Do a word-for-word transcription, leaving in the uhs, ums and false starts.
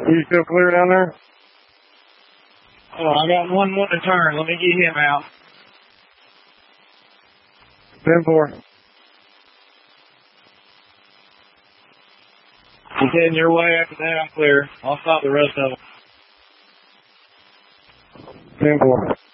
You still clear down there? Oh, I got one more to turn. Let me get him out. ten four. He's heading your way. After that, I'm clear. I'll stop the rest of them. ten four.